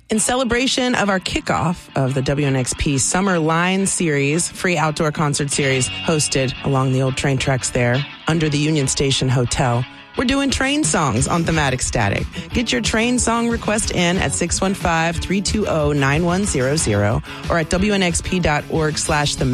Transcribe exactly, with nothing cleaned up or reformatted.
In celebration of our kickoff of the W N X P Summer Line Series, free outdoor concert series hosted along the old train tracks there under the Union Station Hotel, we're doing train songs on Thematic Static. Get your train song request in at six one five, three two zero, nine one zero zero or at W N X P dot org slash thematic.